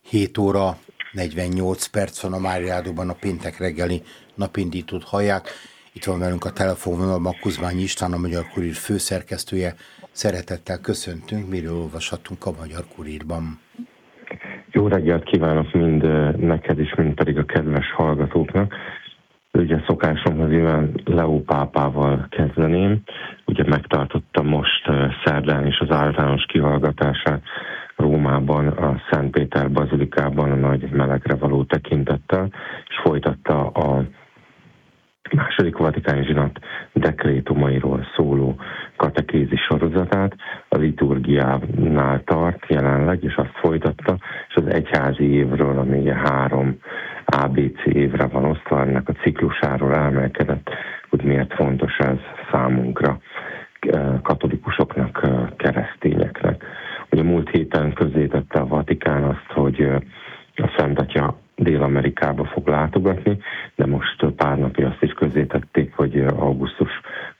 7 óra 48 perc van a Máriádóban, a péntek reggeli napindítót hallják. Itt van velünk a telefonvonalban Kuzmányi István, a Magyar Kurír főszerkesztője. Szeretettel köszöntünk, miről olvashatunk a Magyar Kurírban. Jó reggelt kívánok mind neked is, mind pedig a kedves hallgatóknak. Ugye szokásomhoz Iván Leó pápával kezdeném. Ugye megtartottam most szerdán is az általános kihallgatását Rómában, a Szent Péter bazilikában a nagy melegre való tekintettel, és folytatta a második vatikáni zsinat dekrétumairól szóló katekézis sorozatát. A liturgiánál tart jelenleg, és azt folytatta, és az egyházi évről, ami ugye 3 ABC évre van osztva, ennek a ciklusáról elmélkedett, hogy miért fontos ez számunkra, katolikusoknak, keresztényeknek. Ugye múlt héten közzétette a Vatikán azt, hogy a Szent Atya Dél-Amerikába fog látogatni, de most pár napja azt is közzétették, hogy augusztus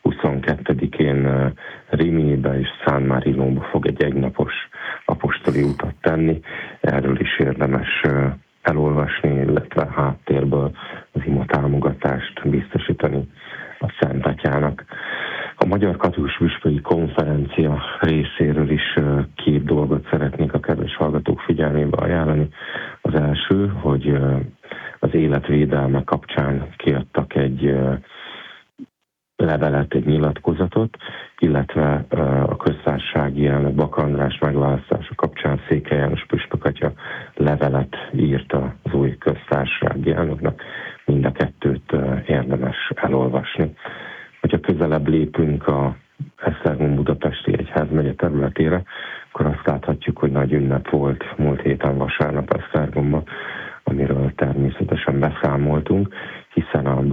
22-én Riminibe és San Marinóba fog egy egynapos apostoli utat tenni. Erről is érdemes elolvasni, illetve háttérből az imatámogatást biztosítani a Szent Atyának. A Magyar Katolikus Püspöki Konferencia részéről is 2 dolgot szeretnék a kedves hallgatók figyelmébe ajánlani. Az első, hogy az életvédelme kapcsán kiadtak egy levelet, egy nyilatkozatot, illetve a köztársasági elnök Bak András megválasztása kapcsán Székely János püspök atya levelet írt az új köztársasági elnöknek. Mind a 2-t érdemes elolvasni. Hogyha közelebb lépünk a Esztergom budapesti egyházmegye területére, akkor azt láthatjuk, hogy nagy ünnep volt múlt héten vasárnap Esztergomban, amiről természetesen beszámoltunk, hiszen a